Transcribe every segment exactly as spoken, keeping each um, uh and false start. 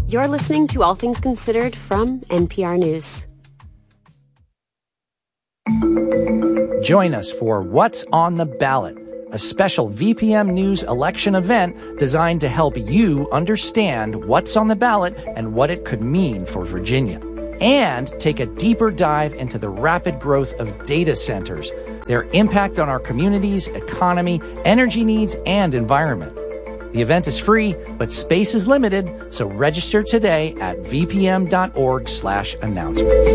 You're listening to All Things Considered from N P R News. Join us for What's on the Ballot, a special V P M News election event designed to help you understand what's on the ballot and what it could mean for Virginia. And take a deeper dive into the rapid growth of data centers, their impact on our communities, economy, energy needs, and environment. The event is free, but space is limited, so register today at vpm.org slash announcements.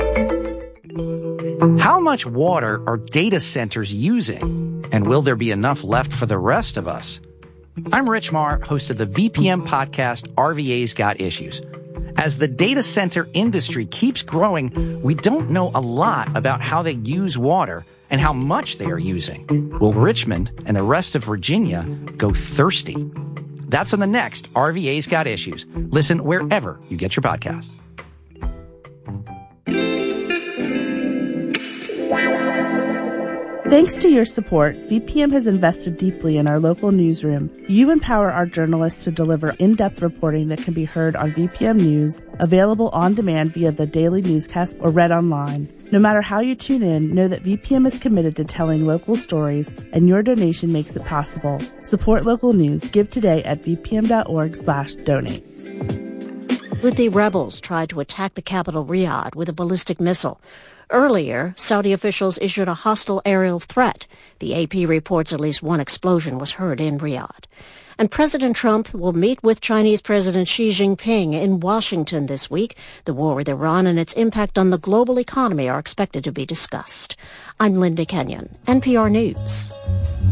How much water are data centers using? And will there be enough left for the rest of us? I'm Rich Marr, host of the V P M podcast, R V A's Got Issues. As the data center industry keeps growing, we don't know a lot about how they use water and how much they are using. Will Richmond and the rest of Virginia go thirsty? That's on the next R V A's Got Issues. Listen wherever you get your podcasts. Thanks to your support, V P M has invested deeply in our local newsroom. You empower our journalists to deliver in-depth reporting that can be heard on V P M News, available on demand via the daily newscast or read online. No matter how you tune in, know that V P M is committed to telling local stories, and your donation makes it possible. Support local news. Give today at vpm.org slash donate. Houthi rebels tried to attack the capital Riyadh with a ballistic missile. Earlier, Saudi officials issued a hostile aerial threat. The A P reports at least one explosion was heard in Riyadh. And President Trump will meet with Chinese President Xi Jinping in Washington this week. The war with Iran and its impact on the global economy are expected to be discussed. I'm Linda Kenyon, N P R News.